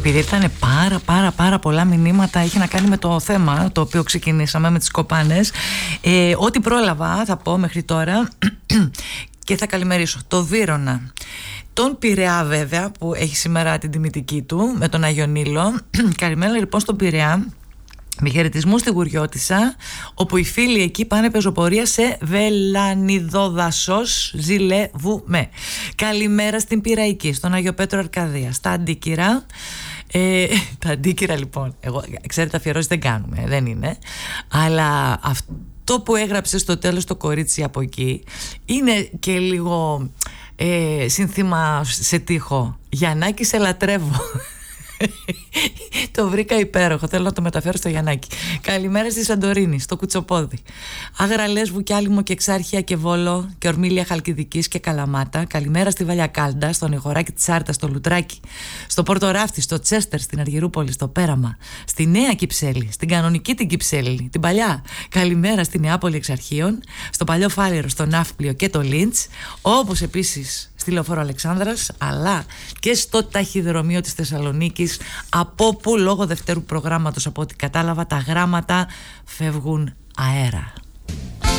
επειδή ήταν πάρα πολλά μηνύματα, είχε να κάνει με το θέμα το οποίο ξεκινήσαμε με τις κοπάνες. Ό,τι πρόλαβα θα πω μέχρι τώρα και θα καλημερίσω το Βύρωνα, τον Πειραιά βέβαια που έχει σήμερα την τιμητική του με τον Άγιο Νείλο. Καλημέρα λοιπόν στον Πειραιά. Με χαιρετισμούς στη Γουριώτισσα, όπου οι φίλοι εκεί πάνε πεζοπορία σε Βελανιδόδασος, ζηλεύουμε. Καλημέρα στην Πειραϊκή, στον Άγιο Πέτρο Αρκαδία, στα Αντίκυρα. Τα Αντίκυρα λοιπόν, εγώ, ξέρετε αφιερώσεις δεν κάνουμε, δεν είναι. Αλλά αυτό που έγραψε στο τέλος το κορίτσι από εκεί είναι και λίγο σύνθημα σε τοίχο. Γιαννάκη σε λατρεύω. Το βρήκα υπέροχο, θέλω να το μεταφέρω στο Γιαννάκη. Καλημέρα στη Σαντορίνη, στο Κουτσοπόδι. Άγρα Λέσβου και Άλυμο και Εξάρχεια και Βόλο και Ορμήλια Χαλκιδικής και Καλαμάτα. Καλημέρα στη Βαλιακάλντα, στο Νιγοράκι της Άρτας, στο Λουτράκι, στο Πορτοράφτη, στο Τσέστερ, στην Αργυρούπολη, στο Πέραμα, στη Νέα Κυψέλη, στην κανονική την Κυψέλη, την παλιά. Καλημέρα στη Νεάπολη Εξαρχείων, στο Παλιό Φάληρο, στο Ναύπλιο και το Λίντς, όπως επίσης στη Λεωφόρο Αλεξάνδρας, αλλά και στο ταχυδρομείο της Θεσσαλονίκης, από όπου λόγω δευτέρου προγράμματος, από ό,τι κατάλαβα, τα γράμματα φεύγουν αέρα.